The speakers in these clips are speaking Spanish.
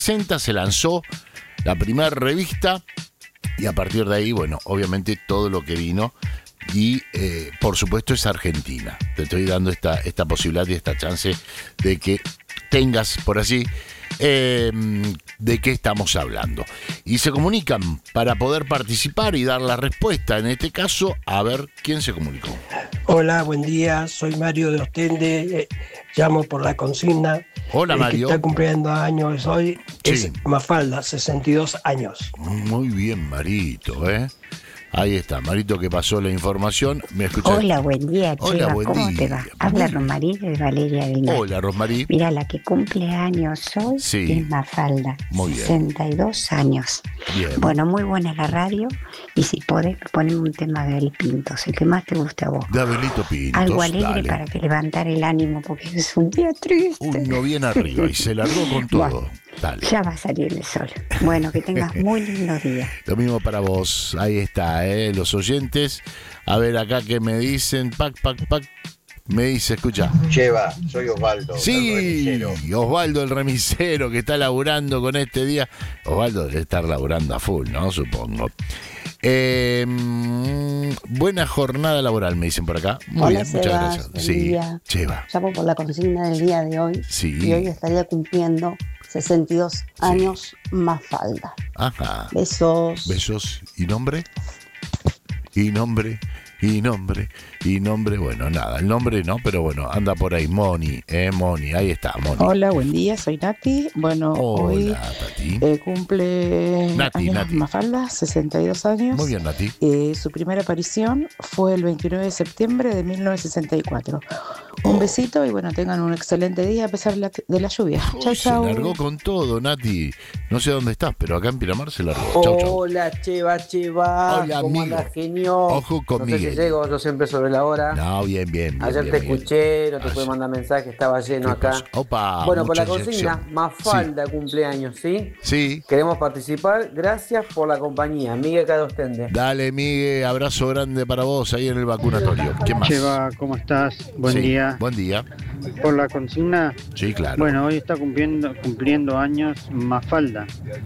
60 se lanzó la primera revista y a partir de ahí, bueno, obviamente todo lo que vino y por supuesto es Argentina. Te estoy dando esta posibilidad y esta chance de que tengas por allí de qué estamos hablando. Y se comunican para poder participar y dar la respuesta. En este caso, a ver quién se comunicó. Hola, buen día, soy Mario de Ostende, llamo por la consigna. Hola, Mario. El que está cumpliendo años hoy es Mafalda, 62 años. Muy bien, Marito, Ahí está, Marito que pasó la información. ¿Me escuchás? Hola, buen día, Cheva. Hola, buen ¿Cómo día. te va? Habla Rosmarí de Valeria del Mar. Hola, Rosmarí. Mira, la que cumple años hoy es Mafalda. Muy bien. 62 años. Bien. Bueno, muy buena la radio. Y si podés, poneme un tema de Abel Pintos, el que más te guste a vos. De Abelito Pintos. Algo alegre dale. para que levantar el ánimo, porque es un día triste. Uno bien arriba y se largó con todo. Bueno, dale. ya va a salir el sol. Bueno, que tengas muy lindo día. Lo mismo para vos. Ahí está, los oyentes. A ver acá que me dicen. Pac. Me dice, escucha. Cheva, soy Osvaldo. Sí, Osvaldo el remisero que está laburando con este día. Osvaldo debe estar laburando a full, ¿no? Supongo. Buena jornada laboral, me dicen por acá. Muy bien, muchas gracias. Sí, Cheva. Llamo por la consigna del día de hoy. Sí. Y hoy estaría cumpliendo 62 años Mafalda. Ajá. Besos. Besos. ¿Y nombre? Bueno, nada, el nombre no, pero bueno, anda por ahí, Moni, ahí está, Moni. Hola, buen día, soy Nati. Bueno, hoy Tati. Cumple Nati. Mafalda, 62 años. Muy bien, Nati. Su primera aparición fue el 29 de septiembre de 1964. Un besito y bueno, tengan un excelente día a pesar de la lluvia. Chau. Se largó con todo, Nati. No sé dónde estás, pero acá en Pinamar se largó. Chau. Hola, Cheva. Hola, ¿Cómo amigo. andas, genio? Ojo con no Miguel. sé si llego, yo siempre sobre la hora. No, bien. Ayer bien, te Miguel. escuché, no te pude mandar mensaje, estaba lleno ¿Qué acá. pasó? Opa, Bueno, por la mucha consigna, inyección. Mafalda cumpleaños, ¿sí? Sí. Queremos participar, gracias por la compañía. Miguel acá de Ostende. Dale, Miguel, abrazo grande para vos ahí en el vacunatorio. ¿Quién más? Cheva, ¿cómo estás? Buen día. Buen día. Por la consigna. Sí, claro. Bueno, hoy está cumpliendo años Mafalda,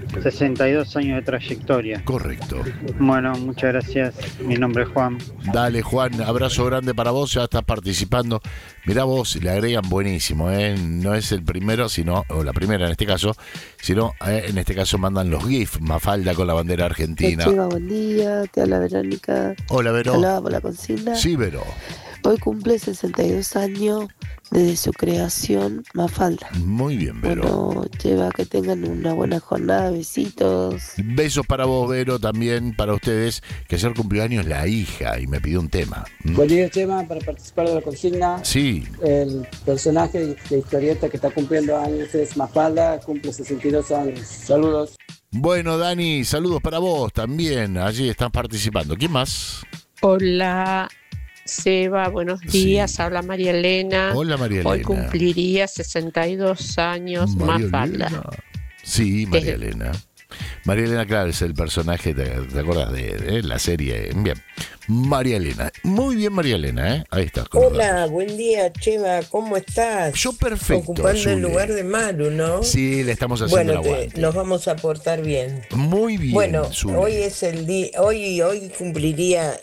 62 años de trayectoria. Correcto. Bueno, muchas gracias. Mi nombre es Juan. Dale, Juan, abrazo grande para vos, ya estás participando. Mirá vos, le agregan buenísimo, No es el primero, o la primera en este caso, sino en este caso mandan los GIF, Mafalda con la bandera argentina. Cheva, buen día, te habla Verónica. Hola, Vero. Hola, por la consigna. Sí, Vero. Hoy cumple 62 años desde su creación Mafalda. Muy bien, Vero. Bueno, Cheva, que tengan una buena jornada, besitos. Besos para vos, Vero, también para ustedes, que ayer cumplió años la hija y me pidió un tema. Buen día, Cheva, para participar de la consigna. Sí. El personaje de historieta que está cumpliendo años es Mafalda, cumple 62 años. Saludos. Bueno, Dani, saludos para vos también. Allí están participando. ¿Quién más? Hola, Seba, buenos días. Habla María Elena. Hola, María Elena. Hoy cumpliría 62 años Mafalda. Sí, María Elena. María Elena, claro, es el personaje, ¿te acuerdas de la serie? Bien. María Elena. Muy bien, María Elena, Ahí está. Hola, buen día, Cheva. ¿Cómo estás? Yo perfecto. Ocupando Zule. el lugar de Maru, ¿no? Sí, le estamos haciendo el Bueno, aguante. nos vamos a portar bien. Muy bien, Bueno, Zule. hoy es el día, hoy cumpliría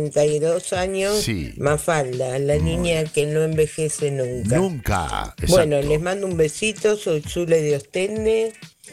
62 años Mafalda, la niña que no envejece nunca. Nunca. Exacto. Bueno, les mando un besito, soy Zule de Ostende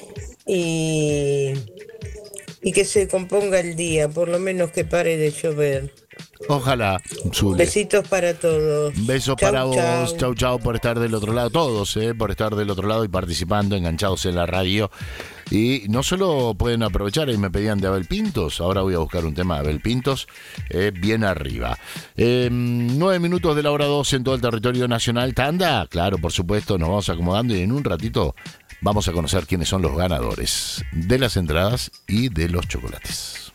y que se componga el día, por lo menos que pare de llover. Ojalá, Zule. Besitos para todos. Besos para vos, chau por estar del otro lado, todos, por estar del otro lado y participando, enganchados en la radio. Y no solo pueden aprovechar, y me pedían de Abel Pintos, ahora voy a buscar un tema de Abel Pintos, bien arriba. 9 minutos de la hora 12 en todo el territorio nacional. ¿Tanda? Claro, por supuesto, nos vamos acomodando y en un ratito vamos a conocer quiénes son los ganadores de las entradas y de los chocolates.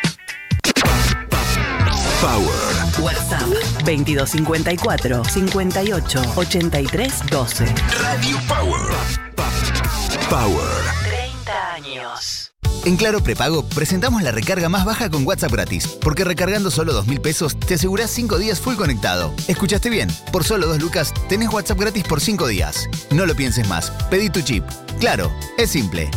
Power. WhatsApp 2254 58 83 12. Radio Power. Power. 30 años. En Claro Prepago presentamos la recarga más baja con WhatsApp gratis, porque recargando solo 2.000 pesos te asegurás 5 días full conectado. ¿Escuchaste bien? Por solo 2 lucas tenés WhatsApp gratis por 5 días. No lo pienses más, pedí tu chip. Claro, es simple.